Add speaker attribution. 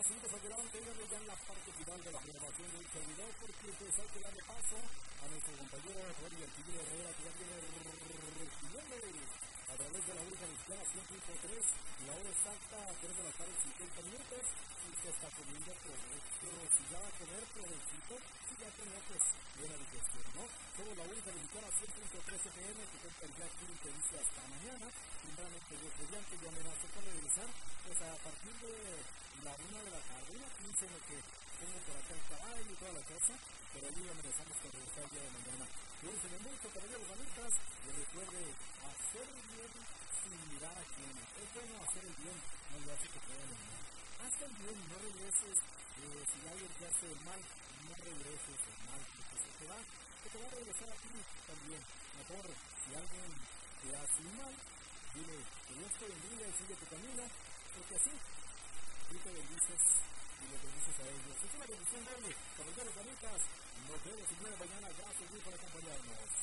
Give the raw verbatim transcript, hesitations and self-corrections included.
Speaker 1: seguimos adelante, díganme ya en la parte final de la grabación del servidor, porque pues hay que darle paso a nuestro compañero Jorge Artiguero Herrera, que ya viene recibiendo a través de la única mexicana cien punto tres, la hora exacta, tres de la tarde, cincuenta minutos, y se está comiendo provechito, si ya va a comer provechito, si ya tenía pues buena digestión, ¿no? Somos la única mexicana cien punto tres F M, que cuenta ya aquí en entrevista hasta mañana, primeramente de estudiantes, yo amenazo con regresar, pues a partir de la una de la tarde, una quince en lo que tengo por acá el caballo y toda la cosa, pero allí amenazamos con regresar el día de mañana. Cuídense mucho, caballeros, amigas, y recuerde hacer el bien sin mirar a quién. Es bueno hacer el bien, no le hace que te vayan mal. Haz el bien, no regreses, eh, si alguien te hace el mal, no regreses el mal, porque se te va, se te va a regresar a ti también. Mejor, si alguien te hace un mal, dile que Dios te bendiga y sigue tu camino, porque así tú te bendices y le bendices a ellos. Es una bendición darle, caballeros, amigas, nos vemos el día de mañana. Gracias por acompañarnos.